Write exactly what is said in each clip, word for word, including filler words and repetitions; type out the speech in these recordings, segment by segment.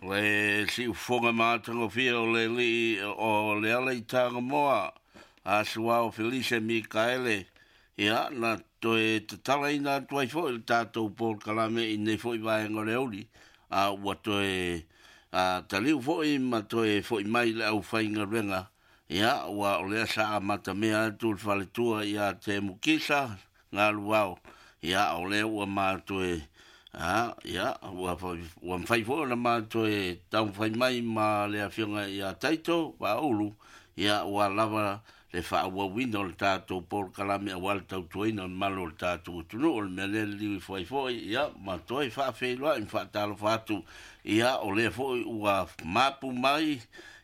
Le si ufonga mātanga whia o le li o le ala i tanga moa a sua o Felice Mikaele. Ia, na toe te tala ina tuai fo il tātou Paul Kalame i nei fo i vaenga le auli. A ua toe a taliu fo i ma toe fo i mai le au whainga renga. Ia, ua o lea sa a mata mea tu le whaletua ia te mukisa ngā luau. Ia, o lea ua mātoe ah ya wa wa fai fo na ma to e tau fai mai ma le afionga ya taito wa ulu ya wa lava le fa wa window ta to por kalame wa tau to ina malo ta to tu no me le li fai fo ya ma to e fa fe lo in fa ta lo fa tu ya o le fo wa mapu mai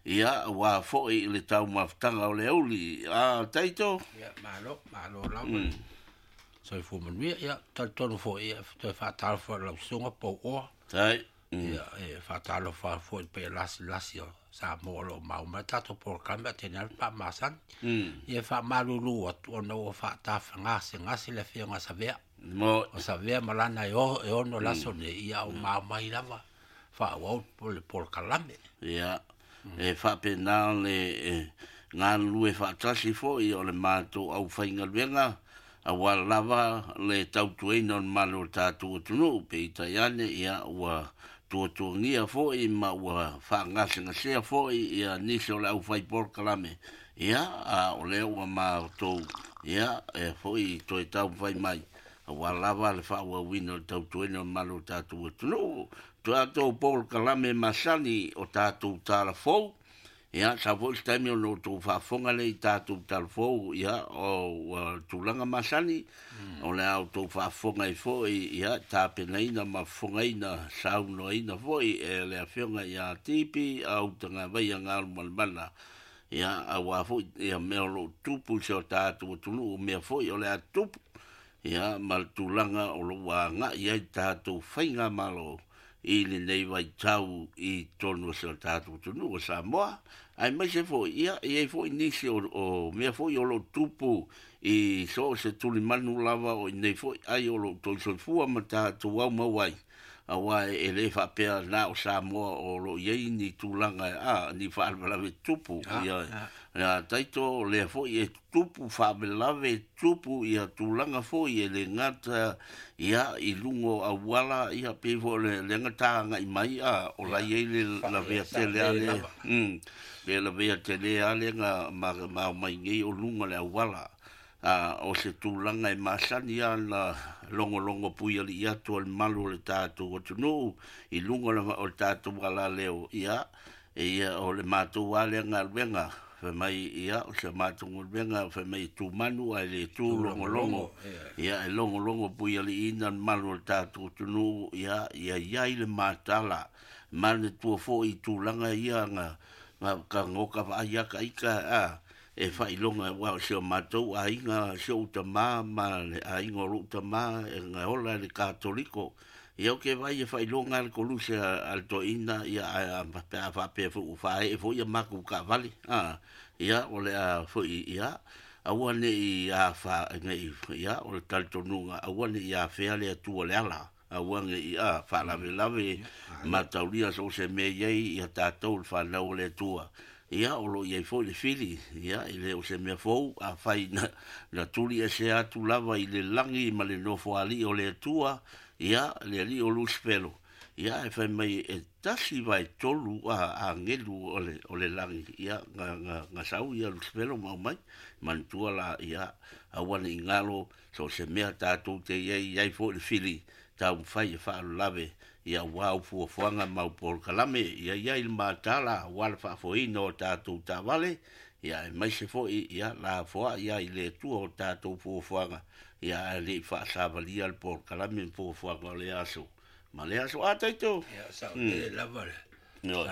ya wa fo le tau ma tanga o le uli a taito ya malo malo lava so i fu manuia ia talitonu foʻi ia toe faatalo foʻi lausuga pou oa tai ia e faatalo fa foʻi pe lasilasi o sa mo lo mau ma tatou polokalame atene ale faamasani ia faamalūlū atu ona ua faatafagasi le afioga savea mo o savea ma lana e ono laso nei ia o maumai lava faauau po le polokalame ia e faapena le galu e faatasi foʻi o le matou aufaigaluega a wa lava le tautueina on malo tātua tunu pe itaiane ia ua tuatuangia fo i ma ua whaangasengasea fo i ia nisi o le au whai porkalame ia a o lea ua mātou ia e fo i toi tau whai mai a wa lava le wha ua wina o tautueina on malo tātua tunu tuatou porkalame masani o tātou tāra fo ia sa fo stami o no to fa fonga le tatu tal fo ia o tulanga masani o le auto fa fonga i fo ia ta penaina ma fonga ina sa no ina fo e le afionga ia tipi au tanga vai nga malmana ia a wa fo ia me lo tupu so tatu tulu me fo o le tupu ia mal tulanga o lo wa nga ia tatu fainga malo i le nei vai tau i tonu sa tatu tunu o Samoa. Ai mai se fo, ia, ia fo inisi o, o mea fo i o lo tupu i so se tuli manu lava o nei fo ai o lo toi so fua ma tatu wau mawai. A wai e le fa pea na o Samoa o lo iei ni tulanga a ni fa alwalawe tupu. Ah, ia, ah. ia taito le fo i e tupu fa alwalawe tupu ia tulanga fo i e le ngata ia i lungo a wala ia pe fo le, le ngata nga i mai a o la iei le la vea tele ale. Mm, le la vea tele ale nga ma, ma mai ngei o lungo le a wala. Uh, o se tūlanga e masani a na longo longo pui ali ia tu al malu le tātou o tunu i lungo le o tātou wala leo ia e ia o le mātou wale ngā ruenga fe mai ia o se mātou ruenga fe mai tū manu a le tū longo longo ia e longo longo pui ali ina malu le tātou o tunu ia ia ia i le mātala mane tua fo i tūlanga ia ngā ka ngoka va ia ka ika a e fai longa wa se matou a inga se uta ma ma a inga uta ma e nga ola le katoliko ia ke vai e fai longa le koluse al to ina ia a pa fa pe fu fa e fu ia maku ka vale a ia ole a fu ia a wane ia fa ngai ia ole tal to nunga a wane ia fe ale tu ole ala a wane ia fa la lave mataulia so se me ye ia tatou fa la ole tua ia o lo ia fo le fili ia ile o se me fo a fai na na tuli e se atu lava i le langi ma le no fo ali o le tua ia le ali o lu spelo ia e fai mai e tasi vai tolu a a ngelu o le o le langi ia nga nga nga sau ia lu spelo ma mai man tua la ia a wana ingalo so se me tatu te ia ia fo le fili ta fai fa lave ia wau fu fuanga mau por kalame ia ia il matala wal fa foi no tatu tavale ia mai se foi ia la fo ia ile tu o tatu fu fuanga ia le fa savali al por kalame fu fuanga le aso ma le aso ataito ia sa le lavale no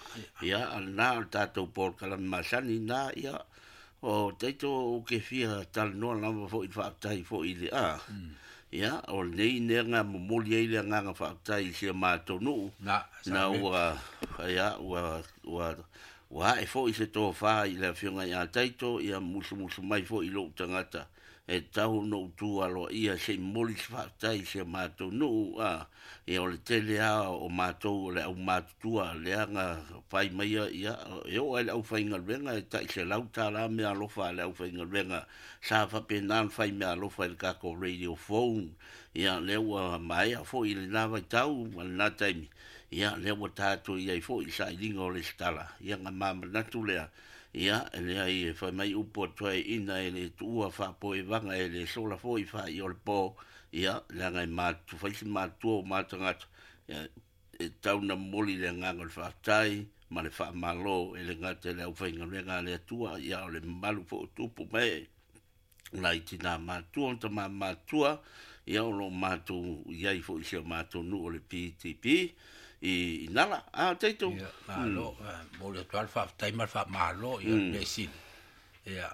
ia na tatu por kalame masani na ia o taito ke fia tal no la fo fa tai fo ile a ia o nei nenga momoli ile nga fa tai se matonu na na wa ia wa wa wa e fo se to fa ile fionga ia taito ia musu musu mai fo ilo tangata e tau no tu alo ia se moli fatai se mato no a e o le tele a o mato le au matua le anga fai mai ia e o le au fai ngalwenga e tai se lau tala me alo fa le au fai ngalwenga sa fa penan fai me alo fa el kako radio phone ia le wa mai a fo ile na vai tau na taimi ia le wa tato ia fo i sa lingo le stala ia nga mama na tu le ia ele ai fa mai upo toi ina ele tua fa po e vanga ele sola fo i fa i ol po ia la ngai ma tu fa si ma tu ma tanga ia e tau na moli le ngangol fa tai ma le fa malo ele ngate le fa inga le ngale tua ia le malu fo tu po mai la itina ma tu on ma ma tua ia lo ma tu ia i fo i se ma tu no le P T P i nala a teito malo mo le twelve fa tai mal fa malo ia le sin ia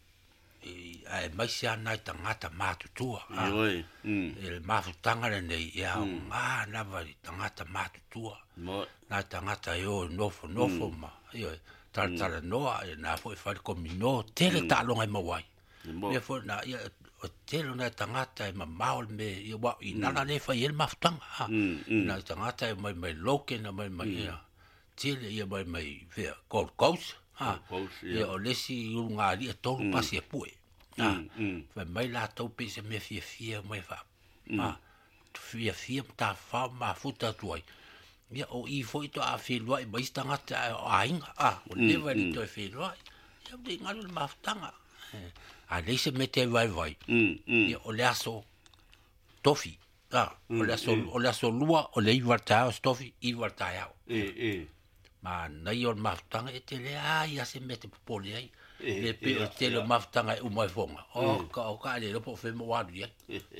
i ai mai sia na tangata matu tua oi el mafu tanga le nei ia ma na va tangata matu tua na tangata yo nofo nofo ma ia tal tal no na foi fa komino tele ta longa mo wai ia fo na ia o telo na tangata e mamau me i wa i nana le fa il maftanga na tangata e mai mai loke na mai mai ia tele ia mai mai ve Gold Coast ha ia o lesi unga li to pasi e pue ha fa mai la to pe se me fie fie mai fa ha fie fie ta fa ma futa tuai ia o i foi to a fi lo mai tangata a inga ah o leva li to fi lo ia de ngal maftanga a lei se mete vai vai e o le aso tofi ah o le aso o le aso lua o le ivartao tofi ivartao e e ma nei o maftanga e te le ai a se mete popole ai le pe o te le maftanga e umai fonga o ka o ka le po fe mo wadu ia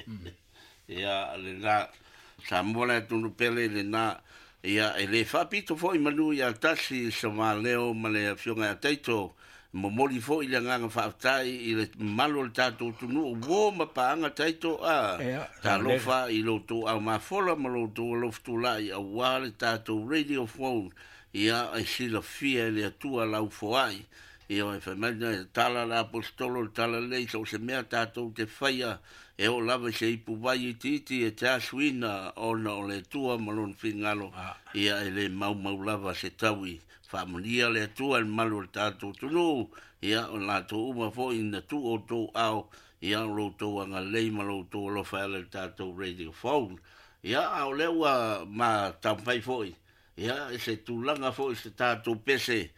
ia le na samola tu no pele le na ia ele fa pito foi manu ia tasi so maleo male fionga taito mo moli fo ile nganga fa tai ile malo tato tu no wo ma paanga taito a ta lo fa i lo to a ma fola ma lo to lo fu lai a wale tato radio phone ia a sila fia le tua la fo ai ia e fa mena tala la apostolo tala le so se me tato te faia e o lava se ipu vai titi e ta swina o no le tua malon fingalo ia ele mau mau lava se tawi familia le tua el malo tato tu no ia o la to uma fo in the tu o to au ia lo to anga le malo to lo fa le tato radio phone ia au le wa ma tampai foi ia se tu langa foi se tato pese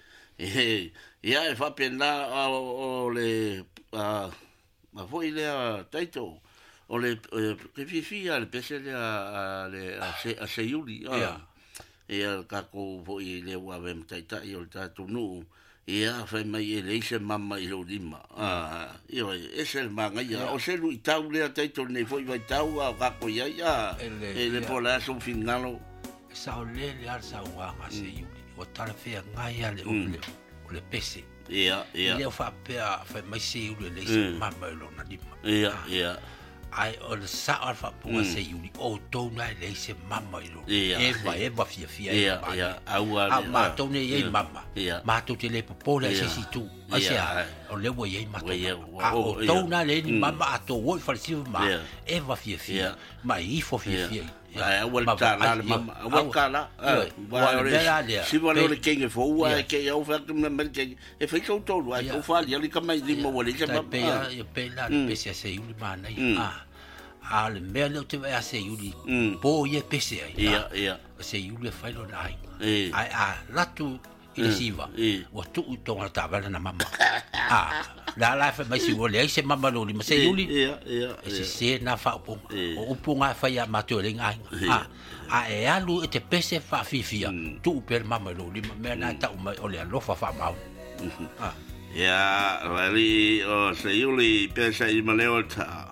ia e fa pena o le a ma foi le taito o le que fifia le pese le a le a se yuli ia ia kako foi le wa vem taita i o tatu nu ia fa mai e le se mama i lo lima ah ia ese el manga ia o se lu tau le taito ne foi vai tau a kako ia ia e le pola so finalo sa o le le al sa wa ma se yuli o tala fe ngai ale o le o le pese ia ia ia fa pe fa mai se yuli le se mama i lo na lima ia ia ai o le sa alfa punga se yuli o to na le se mama i lo e va e va fia fia ia ia au a ma to ne e mama ma to te le popola se si tu a se o le wo ye ma to o to na le ni mama a to wo fa si ma e va fia fia ma i fo fia fia ai wal ta la mama wal kala wa le si va le ke fo wa ke yo fa que me ke e fa ko to wa ko fa ya li ka mai di mo wali se pe ya pe la pe se se yuli ma na ah al me le te va se yuli po ye pe se ia ia se yuli fa lo nai ai a la tu il siva wa tu to ta va na mama ah la la fa mai si wole se mama lo li ma se yuli ia ia se se na fa po o punga fa ya ma to le ngai ah a e alu e te pese fa fifia tu per mama lo li me na ta o le lo fa fa mau ah ya vali o se yuli pese i maleo ta